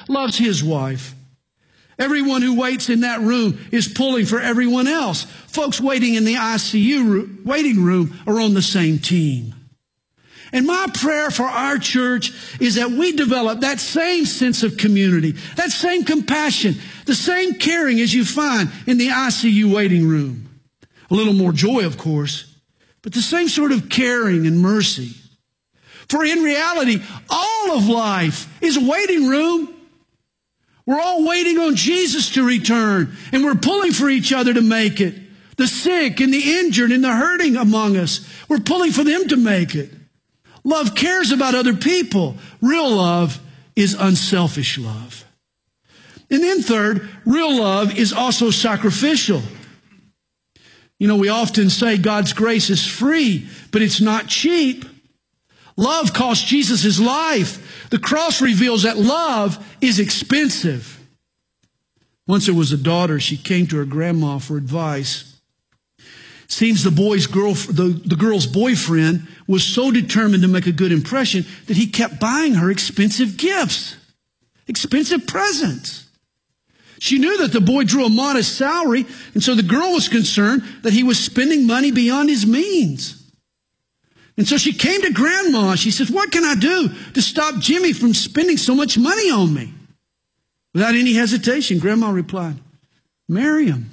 loves his wife. Everyone who waits in that room is pulling for everyone else. Folks waiting in the ICU waiting room are on the same team. And my prayer for our church is that we develop that same sense of community, that same compassion, the same caring as you find in the ICU waiting room. A little more joy, of course, but the same sort of caring and mercy. For in reality, all of life is a waiting room. We're all waiting on Jesus to return, and we're pulling for each other to make it. The sick and the injured and the hurting among us, we're pulling for them to make it. Love cares about other people. Real love is unselfish love. And then third, real love is also sacrificial. You know, we often say God's grace is free, but it's not cheap. Love cost Jesus his life. The cross reveals that love is expensive. Once there was a daughter, she came to her grandma for advice. Seems the girl's boyfriend was so determined to make a good impression that he kept buying her expensive gifts, expensive presents. She knew that the boy drew a modest salary, and so the girl was concerned that he was spending money beyond his means. And so she came to Grandma. She says, "What can I do to stop Jimmy from spending so much money on me?" Without any hesitation, Grandma replied, "Marry him."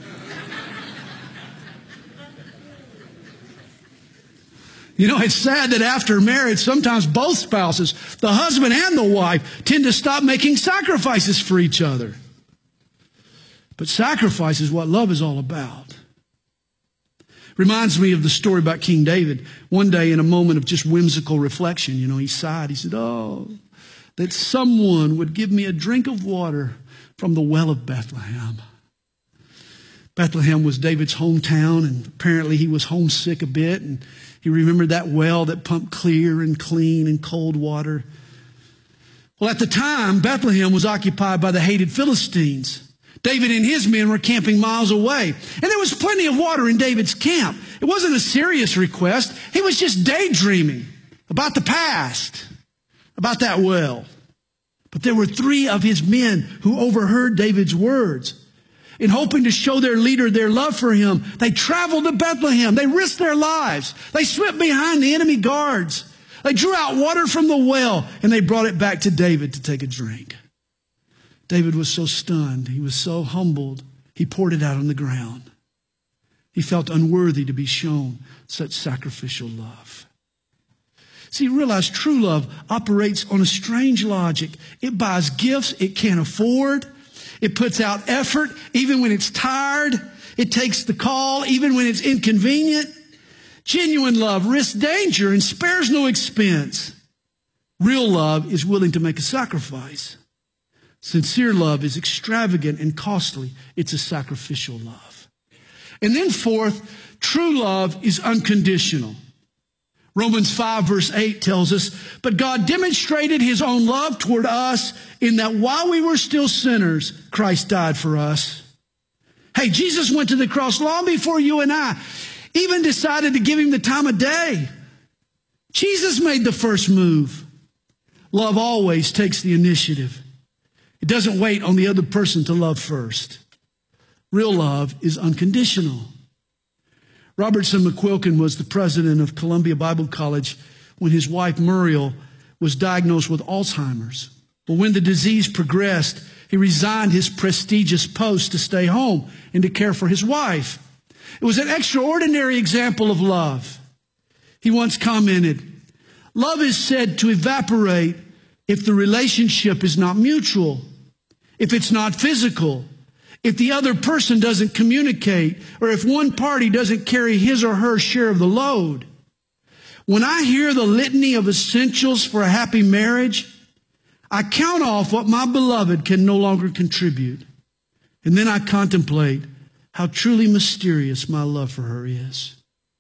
You know, it's sad that after marriage, sometimes both spouses, the husband and the wife, tend to stop making sacrifices for each other. But sacrifice is what love is all about. Reminds me of the story about King David. One day in a moment of just whimsical reflection, you know, he sighed. He said, "Oh, that someone would give me a drink of water from the well of Bethlehem." Bethlehem was David's hometown, and apparently he was homesick a bit, and he remembered that well that pumped clear and clean and cold water. Well, at the time, Bethlehem was occupied by the hated Philistines. David and his men were camping miles away, and there was plenty of water in David's camp. It wasn't a serious request. He was just daydreaming about the past, about that well. But there were 3 of his men who overheard David's words. In hoping to show their leader their love for him, they traveled to Bethlehem. They risked their lives. They slipped behind the enemy guards. They drew out water from the well, and they brought it back to David to take a drink. David was so stunned. He was so humbled. He poured it out on the ground. He felt unworthy to be shown such sacrificial love. See, realize true love operates on a strange logic. It buys gifts it can't afford. It puts out effort even when it's tired. It takes the call even when it's inconvenient. Genuine love risks danger and spares no expense. Real love is willing to make a sacrifice. Sincere love is extravagant and costly. It's a sacrificial love. And then fourth, true love is unconditional. Romans 5 verse 8 tells us, "But God demonstrated his own love toward us in that while we were still sinners, Christ died for us." Hey, Jesus went to the cross long before you and I even decided to give him the time of day. Jesus made the first move. Love always takes the initiative. It doesn't wait on the other person to love first. Real love is unconditional. Robertson McQuilkin was the president of Columbia Bible College when his wife Muriel was diagnosed with Alzheimer's. But when the disease progressed, he resigned his prestigious post to stay home and to care for his wife. It was an extraordinary example of love. He once commented, "Love is said to evaporate if the relationship is not mutual, if it's not physical, if the other person doesn't communicate, or if one party doesn't carry his or her share of the load." When I hear the litany of essentials for a happy marriage, I count off what my beloved can no longer contribute. And then I contemplate how truly mysterious my love for her is.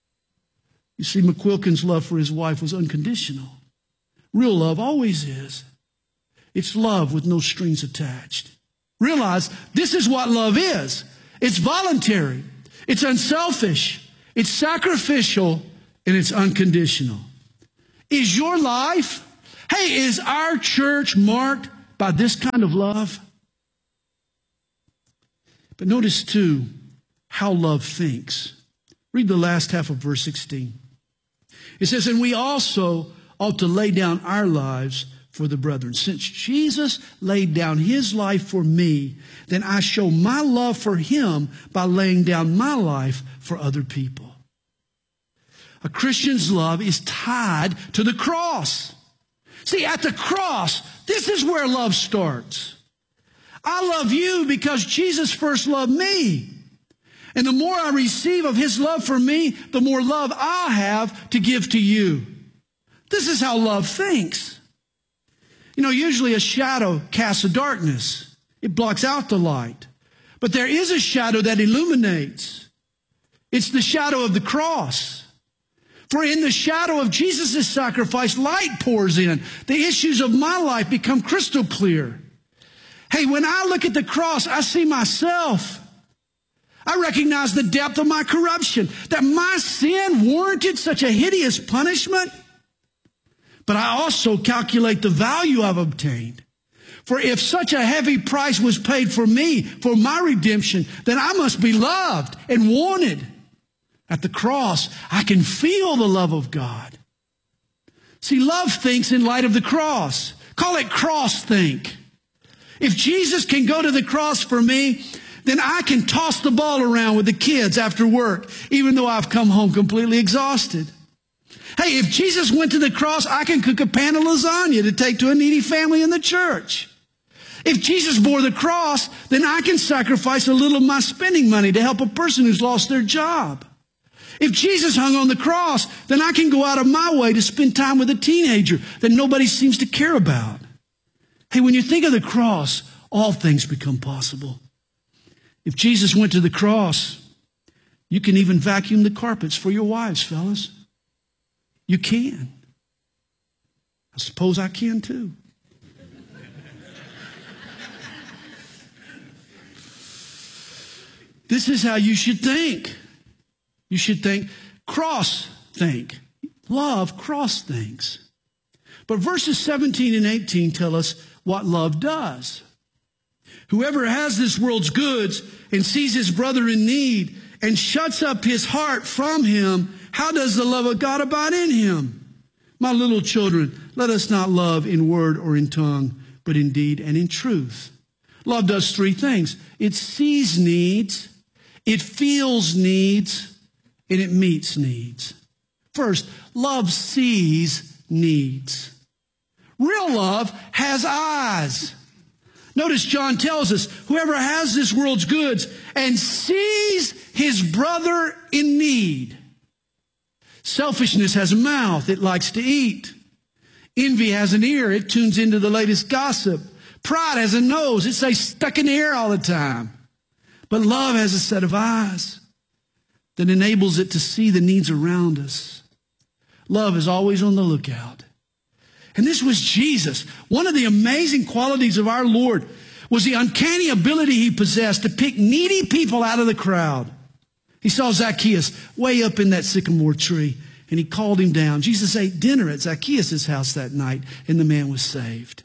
You see, McQuilkin's love for his wife was unconditional. Real love always is. It's love with no strings attached. Realize this is what love is. It's voluntary. It's unselfish. It's sacrificial. And it's unconditional. Is your life, is our church marked by this kind of love? But notice too how love thinks. Read the last half of verse 16. It says, and we also ought to lay down our lives for the brethren. Since Jesus laid down his life for me, then I show my love for him by laying down my life for other people. A Christian's love is tied to the cross. See, at the cross, this is where love starts. I love you because Jesus first loved me. And the more I receive of his love for me, the more love I'll have to give to you. This is how love thinks. You know, usually a shadow casts a darkness. It blocks out the light. But there is a shadow that illuminates. It's the shadow of the cross. For in the shadow of Jesus' sacrifice, light pours in. The issues of my life become crystal clear. Hey, when I look at the cross, I see myself. I recognize the depth of my corruption, that my sin warranted such a hideous punishment. But I also calculate the value I've obtained. For if such a heavy price was paid for me, for my redemption, then I must be loved and wanted. At the cross, I can feel the love of God. See, love thinks in light of the cross. Call it cross think. If Jesus can go to the cross for me, then I can toss the ball around with the kids after work, even though I've come home completely exhausted. Hey, if Jesus went to the cross, I can cook a pan of lasagna to take to a needy family in the church. If Jesus bore the cross, then I can sacrifice a little of my spending money to help a person who's lost their job. If Jesus hung on the cross, then I can go out of my way to spend time with a teenager that nobody seems to care about. Hey, when you think of the cross, all things become possible. If Jesus went to the cross, you can even vacuum the carpets for your wives, fellas. You can. I suppose I can too. This is how you should think. You should think cross think. Love cross thinks. But verses 17 and 18 tell us what love does. Whoever has this world's goods and sees his brother in need and shuts up his heart from him, how does the love of God abide in him? My little children, let us not love in word or in tongue, but in deed and in truth. Love does three things. It sees needs, it feels needs, and it meets needs. First, love sees needs. Real love has eyes. Notice John tells us, whoever has this world's goods and sees his brother in need. Selfishness has a mouth. It likes to eat. Envy has an ear. It tunes into the latest gossip. Pride has a nose. It stays stuck in the air all the time. But love has a set of eyes that enables it to see the needs around us. Love is always on the lookout. And this was Jesus. One of the amazing qualities of our Lord was the uncanny ability he possessed to pick needy people out of the crowd. He saw Zacchaeus way up in that sycamore tree, and he called him down. Jesus ate dinner at Zacchaeus' house that night, and the man was saved.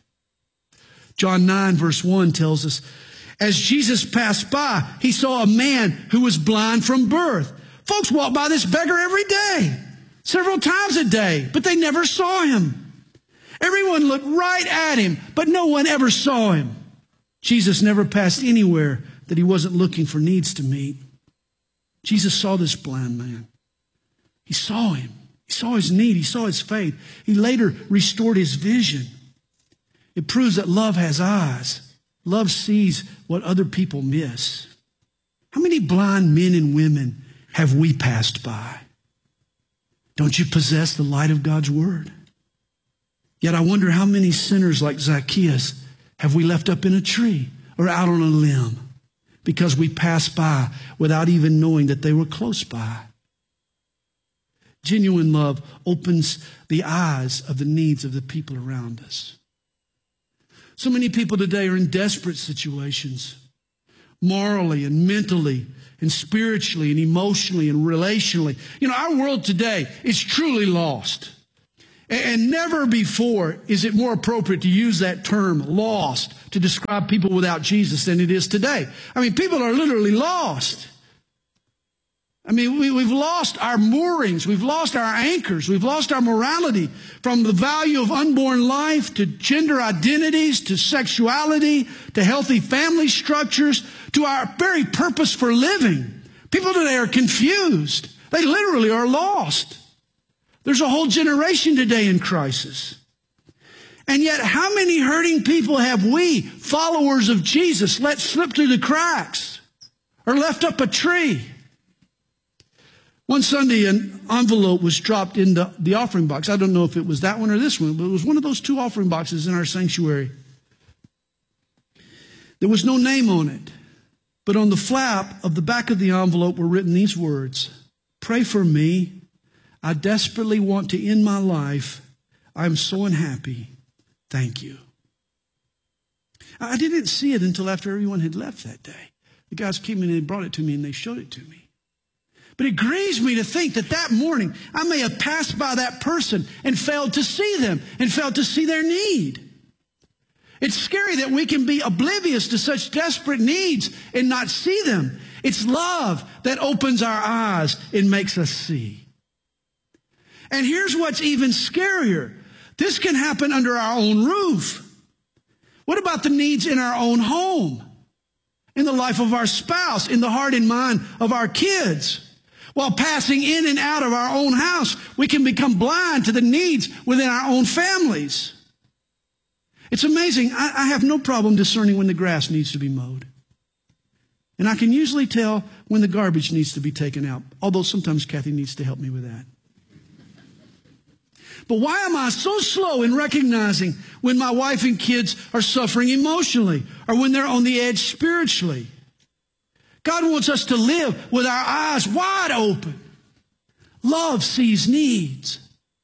John 9, verse 1 tells us, as Jesus passed by, he saw a man who was blind from birth. Folks walk by this beggar every day, several times a day, but they never saw him. Everyone looked right at him, but no one ever saw him. Jesus never passed anywhere that he wasn't looking for needs to meet. Jesus saw this blind man. He saw him. He saw his need. He saw his faith. He later restored his vision. It proves that love has eyes. Love sees what other people miss. How many blind men and women have we passed by? Don't you possess the light of God's word? Yet I wonder how many sinners like Zacchaeus have we left up in a tree or out on a limb because we passed by without even knowing that they were close by. Genuine love opens the eyes of the needs of the people around us. So many people today are in desperate situations, morally and mentally and spiritually and emotionally and relationally. You know, our world today is truly lost. And never before is it more appropriate to use that term, lost, to describe people without Jesus than it is today. I mean, people are literally lost. I mean, we've lost our moorings. We've lost our anchors. We've lost our morality, from the value of unborn life to gender identities to sexuality to healthy family structures to our very purpose for living. People today are confused. They literally are lost. There's a whole generation today in crisis. And yet, how many hurting people have we, followers of Jesus, let slip through the cracks or left up a tree? One Sunday, an envelope was dropped in the offering box. I don't know if it was that one or this one, but it was one of those two offering boxes in our sanctuary. There was no name on it, but on the flap of the back of the envelope were written these words: "Pray for me. I desperately want to end my life. I'm so unhappy. Thank you." I didn't see it until after everyone had left that day. The guys came in and they brought it to me and they showed it to me. But it grieves me to think that that morning I may have passed by that person and failed to see them and failed to see their need. It's scary that we can be oblivious to such desperate needs and not see them. It's love that opens our eyes and makes us see. And here's what's even scarier. This can happen under our own roof. What about the needs in our own home, in the life of our spouse, in the heart and mind of our kids? While passing in and out of our own house, we can become blind to the needs within our own families. It's amazing. I have no problem discerning when the grass needs to be mowed. And I can usually tell when the garbage needs to be taken out, although sometimes Kathy needs to help me with that. But why am I so slow in recognizing when my wife and kids are suffering emotionally or when they're on the edge spiritually? God wants us to live with our eyes wide open. Love sees needs.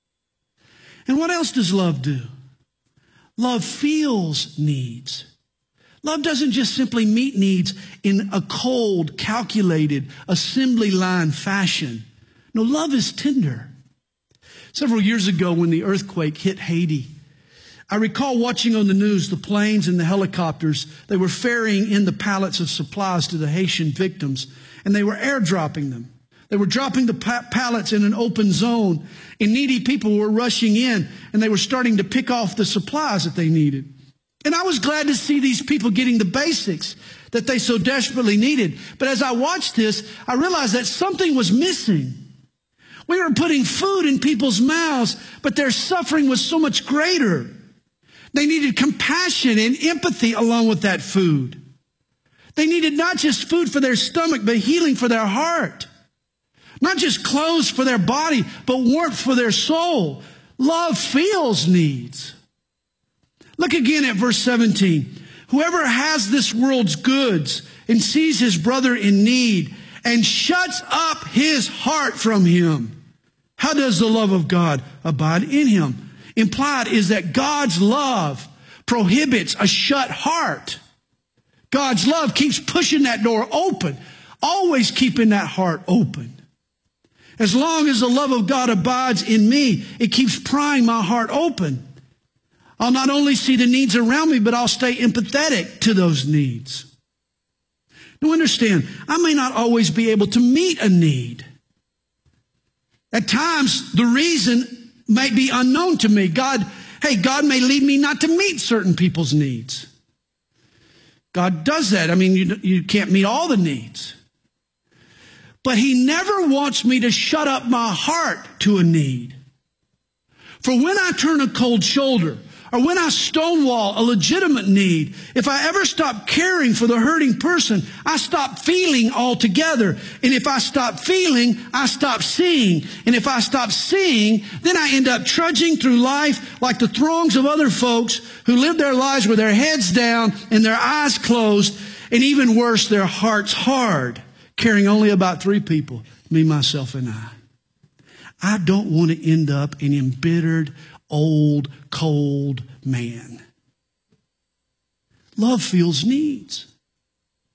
And what else does love do? Love feels needs. Love doesn't just simply meet needs in a cold, calculated, assembly line fashion. No, love is tender. Several years ago when the earthquake hit Haiti, I recall watching on the news the planes and the helicopters. They were ferrying in the pallets of supplies to the Haitian victims, and they were airdropping them. They were dropping the pallets in an open zone, and needy people were rushing in, and they were starting to pick off the supplies that they needed. And I was glad to see these people getting the basics that they so desperately needed. But as I watched this, I realized that something was missing. We were putting food in people's mouths, but their suffering was so much greater. They needed compassion and empathy along with that food. They needed not just food for their stomach, but healing for their heart. Not just clothes for their body, but warmth for their soul. Love feels needs. Look again at verse 17. Whoever has this world's goods and sees his brother in need and shuts up his heart from him, how does the love of God abide in him? Implied is that God's love prohibits a shut heart. God's love keeps pushing that door open, always keeping that heart open. As long as the love of God abides in me, it keeps prying my heart open. I'll not only see the needs around me, but I'll stay empathetic to those needs. Now understand, I may not always be able to meet a need. At times, the reason may be unknown to me. God may lead me not to meet certain people's needs. God does that. I mean, you can't meet all the needs. But he never wants me to shut up my heart to a need. For when I turn a cold shoulder, or when I stonewall a legitimate need, if I ever stop caring for the hurting person, I stop feeling altogether. And if I stop feeling, I stop seeing. And if I stop seeing, then I end up trudging through life like the throngs of other folks who live their lives with their heads down and their eyes closed, and even worse, their hearts hard, caring only about 3 people, me, myself, and I. I don't want to end up an embittered, old, cold man. Love feels needs.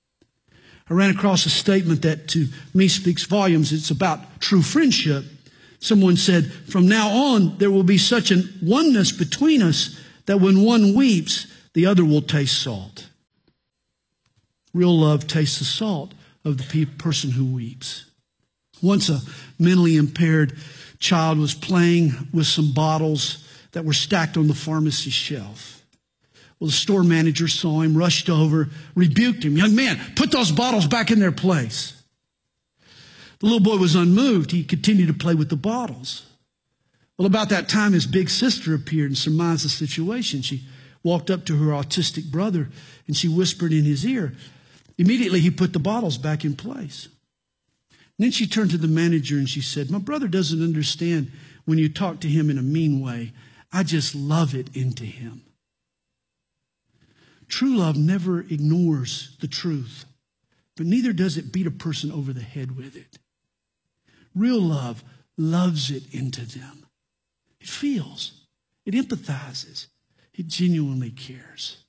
I ran across a statement that to me speaks volumes. It's about true friendship. Someone said, from now on, there will be such a oneness between us that when one weeps, the other will taste salt. Real love tastes the salt of the person who weeps. Once a mentally impaired child was playing with some bottles that were stacked on the pharmacy shelf. Well, the store manager saw him, rushed over, rebuked him. Young man, put those bottles back in their place. The little boy was unmoved. He continued to play with the bottles. Well, about that time, his big sister appeared and surmised the situation. She walked up to her autistic brother and she whispered in his ear. Immediately, he put the bottles back in place. And then she turned to the manager and she said, my brother doesn't understand when you talk to him in a mean way. I just love it into him. True love never ignores the truth, but neither does it beat a person over the head with it. Real love loves it into them. It feels, it empathizes, it genuinely cares.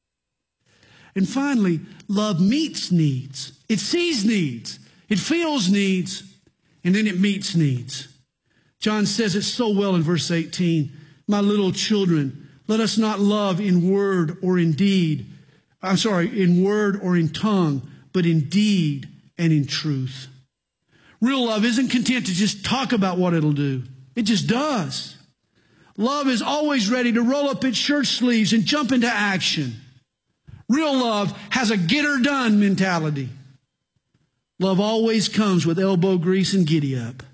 And finally, love meets needs. It sees needs, it feels needs, and then it meets needs. John says it so well in verse 18. My little children, let us not love in word or in deed. In word or in tongue, but in deed and in truth. Real love isn't content to just talk about what it'll do. It just does. Love is always ready to roll up its shirt sleeves and jump into action. Real love has a get her done mentality. Love always comes with elbow grease and giddy up.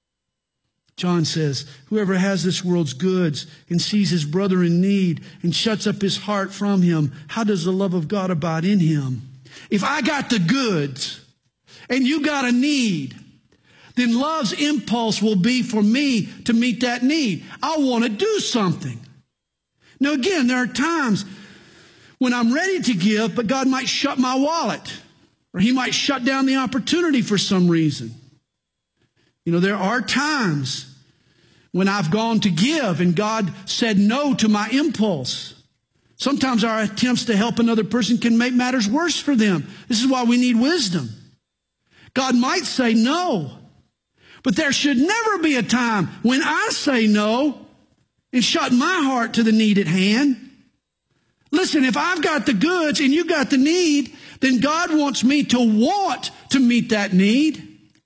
John says, whoever has this world's goods and sees his brother in need and shuts up his heart from him, how does the love of God abide in him? If I got the goods and you got a need, then love's impulse will be for me to meet that need. I want to do something. Now again, there are times when I'm ready to give, but God might shut my wallet, or he might shut down the opportunity for some reason. You know, there are times when I've gone to give and God said no to my impulse. Sometimes our attempts to help another person can make matters worse for them. This is why we need wisdom. God might say no, but there should never be a time when I say no and shut my heart to the need at hand. Listen, if I've got the goods and you got the need, then God wants me to want to meet that need.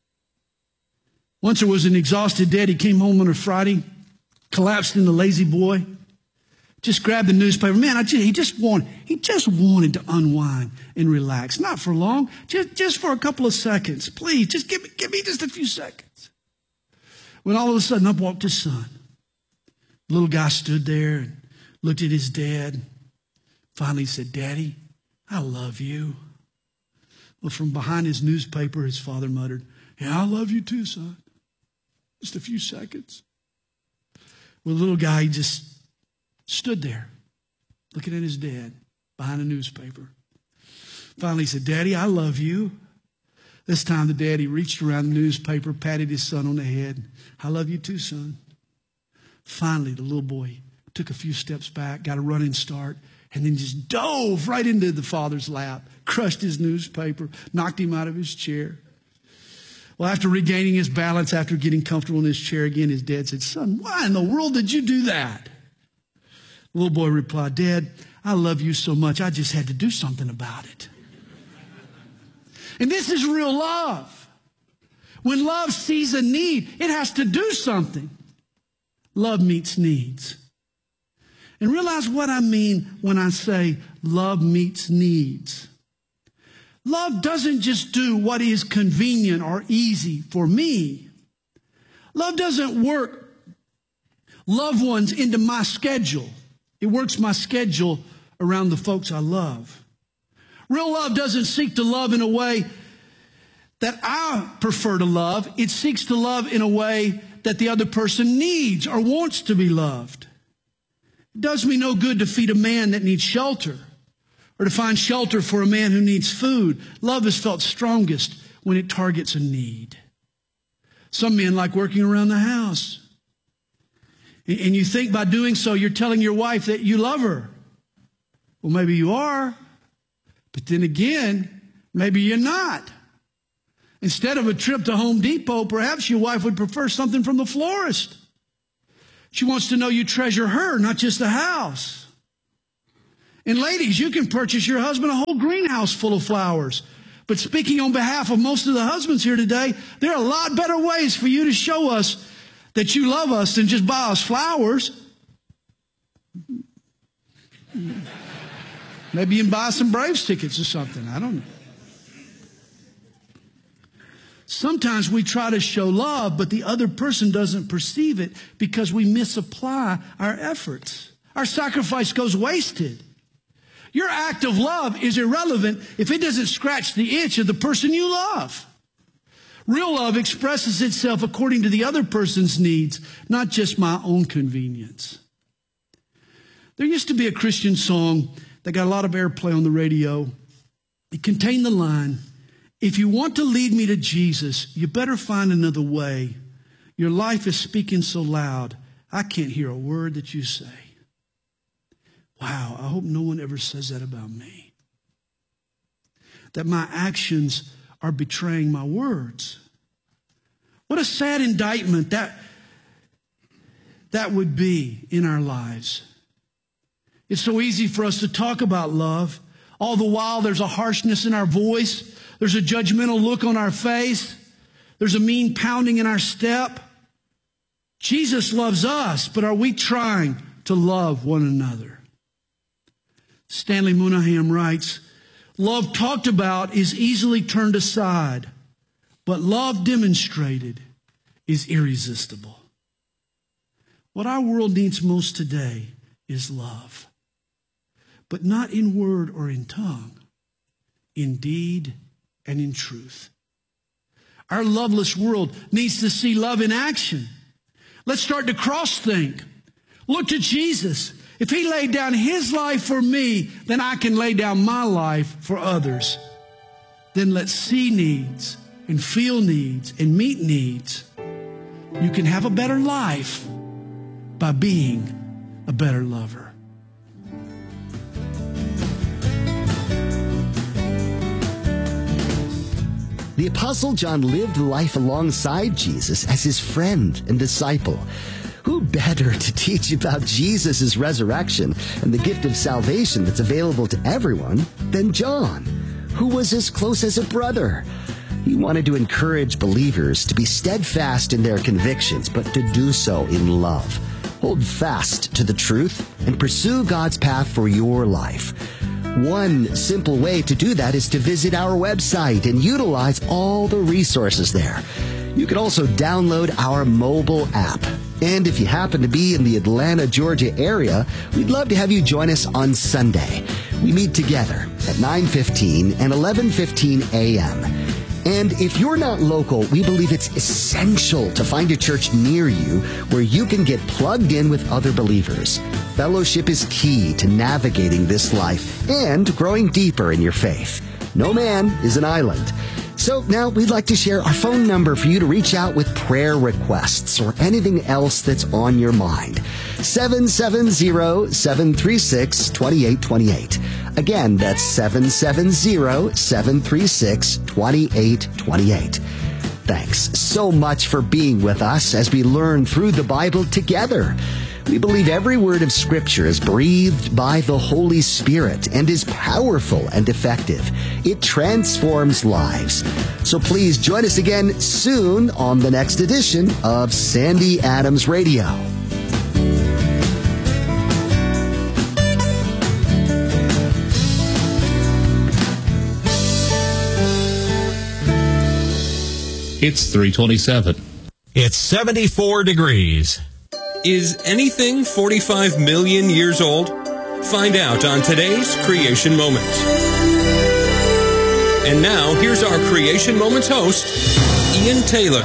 Once there was an exhausted dad. He came home on a Friday, collapsed in the lazy boy, just grabbed the newspaper. Man, he just wanted to unwind and relax. Not for long, just for a couple of seconds. Please, just give me just a few seconds. When all of a sudden up walked his son. The little guy stood there and looked at his dad. Finally said, Daddy, I love you. Well, from behind his newspaper, his father muttered, yeah, I love you too, son. Just a few seconds. Well, the little guy just stood there, looking at his dad behind a newspaper. Finally, he said, Daddy, I love you. This time the daddy reached around the newspaper, patted his son on the head. I love you too, son. Finally, the little boy took a few steps back, got a running start, and then just dove right into the father's lap, crushed his newspaper, knocked him out of his chair. Well, after regaining his balance, after getting comfortable in his chair again, his dad said, Son, why in the world did you do that? The little boy replied, Dad, I love you so much, I just had to do something about it. And this is real love. When love sees a need, it has to do something. Love meets needs. And realize what I mean when I say love meets needs. Love doesn't just do what is convenient or easy for me. Love doesn't work loved ones into my schedule. It works my schedule around the folks I love. Real love doesn't seek to love in a way that I prefer to love. It seeks to love in a way that the other person needs or wants to be loved. It does me no good to feed a man that needs shelter, or to find shelter for a man who needs food. Love is felt strongest when it targets a need. Some men like working around the house. And you think by doing so, you're telling your wife that you love her. Well, maybe you are, but then again, maybe you're not. Instead of a trip to Home Depot, perhaps your wife would prefer something from the florist. She wants to know you treasure her, not just the house. And ladies, you can purchase your husband a whole greenhouse full of flowers. But speaking on behalf of most of the husbands here today, there are a lot better ways for you to show us that you love us than just buy us flowers. Maybe you can buy some Braves tickets or something. I don't know. Sometimes we try to show love, but the other person doesn't perceive it because we misapply our efforts. Our sacrifice goes wasted. Your act of love is irrelevant if it doesn't scratch the itch of the person you love. Real love expresses itself according to the other person's needs, not just my own convenience. There used to be a Christian song that got a lot of airplay on the radio. It contained the line, "If you want to lead me to Jesus, you better find another way. Your life is speaking so loud, I can't hear a word that you say." Wow, I hope no one ever says that about me. That my actions are betraying my words. What a sad indictment that would be in our lives. It's so easy for us to talk about love. All the while there's a harshness in our voice. There's a judgmental look on our face. There's a mean pounding in our step. Jesus loves us, but are we trying to love one another? Stanley Moonaham writes, "Love talked about is easily turned aside, but love demonstrated is irresistible." What our world needs most today is love, but not in word or in tongue, in deed and in truth. Our loveless world needs to see love in action. Let's start to cross-think. Look to Jesus. If he laid down his life for me, then I can lay down my life for others. Then let's see needs and feel needs and meet needs. You can have a better life by being a better lover. The Apostle John lived life alongside Jesus as his friend and disciple. Who better to teach about Jesus' resurrection and the gift of salvation that's available to everyone than John, who was as close as a brother? He wanted to encourage believers to be steadfast in their convictions, but to do so in love. Hold fast to the truth and pursue God's path for your life. One simple way to do that is to visit our website and utilize all the resources there. You can also download our mobile app. And if you happen to be in the Atlanta, Georgia area, we'd love to have you join us on Sunday. We meet together at 9:15 and 11:15 a.m. And if you're not local, we believe it's essential to find a church near you where you can get plugged in with other believers. Fellowship is key to navigating this life and growing deeper in your faith. No man is an island. So now we'd like to share our phone number for you to reach out with prayer requests or anything else that's on your mind. 770-736-2828. Again, that's 770-736-2828. Thanks so much for being with us as we learn through the Bible together. We believe every word of Scripture is breathed by the Holy Spirit and is powerful and effective. It transforms lives. So please join us again soon on the next edition of Sandy Adams Radio. It's 3:27. It's 74 degrees. Is anything 45 million years old? Find out on today's Creation Moment. And now, here's our Creation Moments host, Ian Taylor.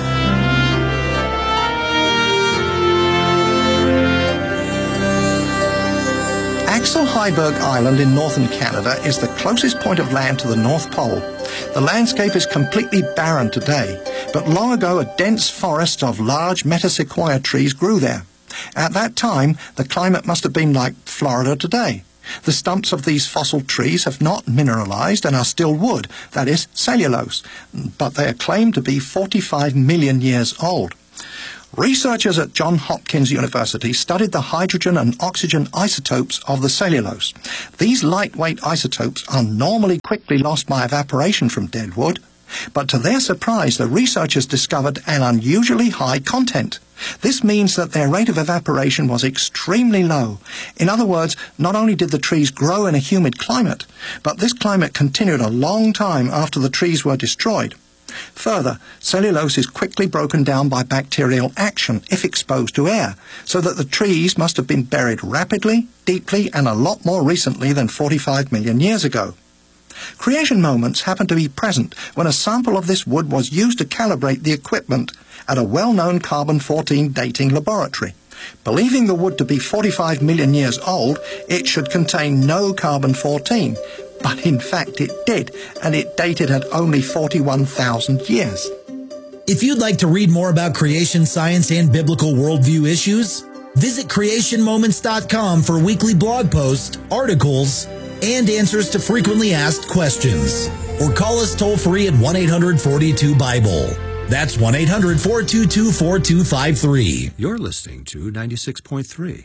Axel Heiberg Island in northern Canada is the closest point of land to the North Pole. The landscape is completely barren today, but long ago a dense forest of large metasequoia trees grew there. At that time, the climate must have been like Florida today. The stumps of these fossil trees have not mineralized and are still wood, that is, cellulose, but they are claimed to be 45 million years old. Researchers at Johns Hopkins University studied the hydrogen and oxygen isotopes of the cellulose. These lightweight isotopes are normally quickly lost by evaporation from dead wood, but to their surprise, the researchers discovered an unusually high content. This means that their rate of evaporation was extremely low. In other words, not only did the trees grow in a humid climate, but this climate continued a long time after the trees were destroyed. Further, cellulose is quickly broken down by bacterial action if exposed to air, so that the trees must have been buried rapidly, deeply, and a lot more recently than 45 million years ago. Creation moments happened to be present when a sample of this wood was used to calibrate the equipment at a well-known carbon-14 dating laboratory. Believing the wood to be 45 million years old, it should contain no carbon-14, but in fact it did, and it dated at only 41,000 years. If you'd like to read more about creation science and biblical worldview issues, visit creationmoments.com for weekly blog posts, articles, and answers to frequently asked questions. Or call us toll-free at 1-800-42-BIBLE. That's 1-800-422-4253. You're listening to 96.3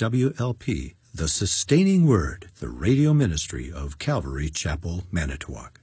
WTSW-LP, The Sustaining Word, the radio ministry of Calvary Chapel, Manitowoc.